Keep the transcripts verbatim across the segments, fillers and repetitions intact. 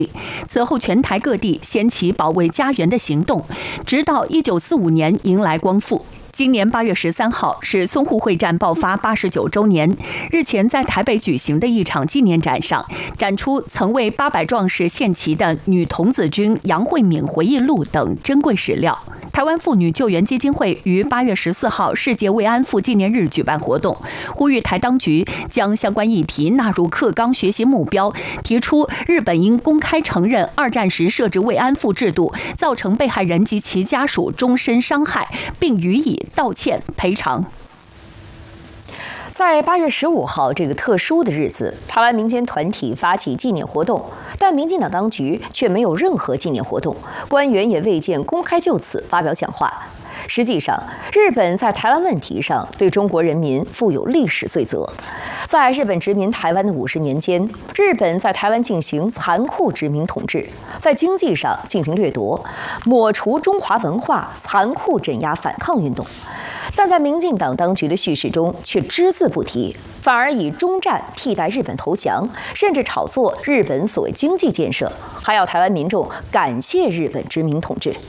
此后，全台各地掀起保卫家园的行动，直到一九四五年迎来光复。今年八月十三号是淞沪会战爆发八十九周年。日前在台北举行的一场纪念展上，展出曾为八百壮士献旗的女童子军杨惠敏回忆录等珍贵史料。台湾妇女救援基金会于八月十四号世界慰安妇纪念日举办活动，呼吁台当局将相关议题纳入课纲学习目标，提出日本应公开承认二战时设置慰安妇制度造成被害人及其家属终身伤害，并予以道歉赔偿。 在八月十五号这个特殊的日子，台湾民间团体发起纪念活动，但民进党当局却没有任何纪念活动，官员也未见公开就此发表讲话。实际上，日本在台湾问题上对中国人民负有历史罪责。在日本殖民台湾的五十年间，日本在台湾进行残酷殖民统治，在经济上进行掠夺，抹除中华文化，残酷镇压反抗运动。但在民进党当局的叙事中却只字不提，反而以中战替代日本投降，甚至炒作日本所谓经济建设，还要台湾民众感谢日本殖民统治。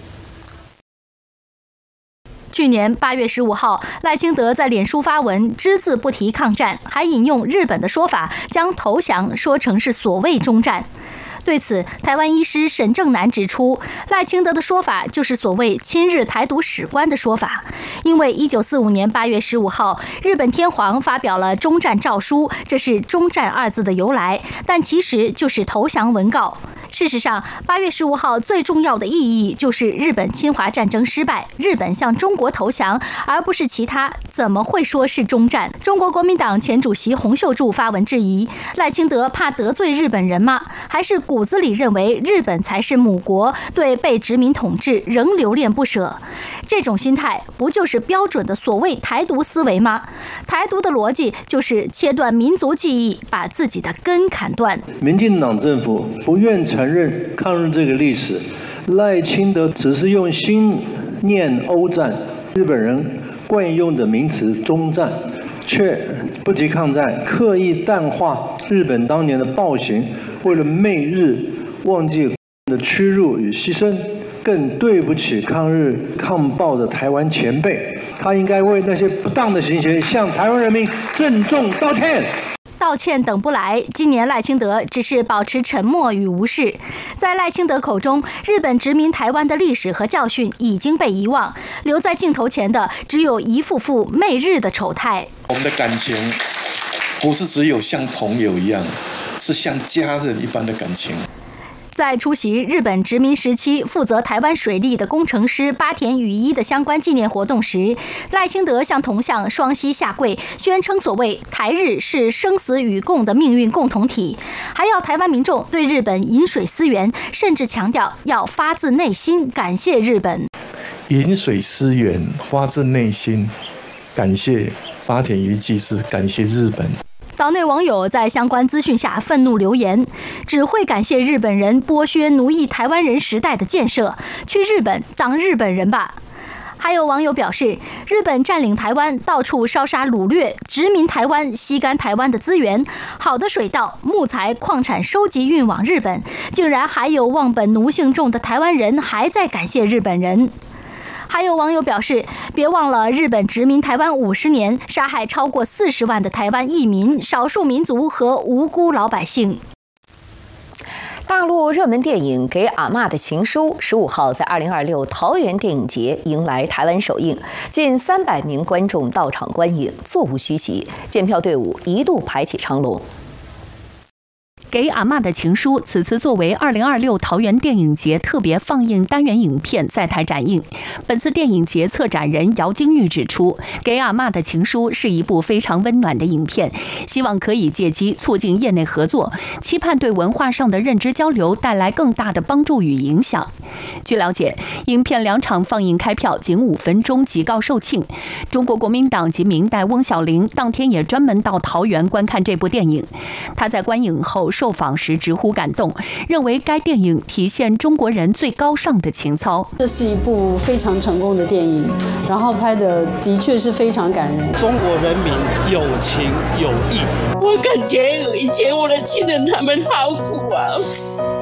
去年八月十五号，赖清德在脸书发文，只字不提抗战，还引用日本的说法，将投降说成是所谓中战。对此，台湾医师沈正南指出，赖清德的说法就是所谓亲日台独史观的说法。因为一九四五年八月十五号，日本天皇发表了终战诏书，这是终战二字的由来，但其实就是投降文告。事实上，八月十五号最重要的意义就是日本侵华战争失败，日本向中国投降，而不是其他，怎么会说是中战？中国国民党前主席洪秀柱发文质疑，赖清德怕得罪日本人吗？还是骨子里认为日本才是母国，对被殖民统治仍留恋不舍？这种心态不就是标准的所谓台独思维吗？台独的逻辑就是切断民族记忆，把自己的根砍断。 民进党政府不愿承认抗日这个历史，赖清德只是用心念欧战，日本人惯用的名词中战，却不提抗战，刻意淡化日本当年的暴行，为了媚日忘记的屈辱与牺牲，更对不起抗日抗暴的台湾前辈。他应该为那些不当的行为向台湾人民郑重道歉。 道歉等不来，今年赖清德只是保持沉默与无视。在赖清德口中，日本殖民台湾的历史和教训已经被遗忘，留在镜头前的只有一副副媚日的丑态。 我们的感情不是只有像朋友一样，是像家人一般的感情。 在出席日本殖民时期负责台湾水利的工程师八田羽一的相关纪念活动时，赖清德向铜像双膝下跪，宣称所谓台日是生死与共的命运共同体，还要台湾民众对日本饮水思源，甚至强调要发自内心感谢日本。 饮水思源，发自内心感谢八田羽一祭司，感谢日本。 岛内网友在相关资讯下愤怒留言，只会感谢日本人剥削奴役台湾人时代的建设，去日本当日本人吧。还有网友表示，日本占领台湾，到处烧杀掳掠，殖民台湾，吸干台湾的资源，好的水稻、木材、矿产收集运往日本，竟然还有忘本奴性重的台湾人还在感谢日本人。还有网友表示，别忘了日本殖民台湾五十年，杀害超过四十万的台湾裔民、少数民族和无辜老百姓。 大陆热门电影《给阿嬷的情书》十五号在二零二六桃园电影节迎来台湾首映，近三百名观众到场观影，座无虚席，检票队伍一度排起长龙。 给阿嬷的情书此次作为二零二六桃园电影节特别放映单元影片在台展映。本次电影节策展人姚金玉指出，给阿嬷的情书是一部非常温暖的影片，希望可以借机促进业内合作，期盼对文化上的认知交流带来更大的帮助与影响。据了解，影片两场放映开票仅五分钟即告售罄。中国国民党籍明代翁小玲当天也专门到桃园观看这部电影。他在观影后受访时直呼感动，认为该电影体现中国人最高尚的情操。 这是一部非常成功的电影，然后拍的的确是非常感人。 中国人民有情有义， 我感觉以前我的亲人他们好苦啊。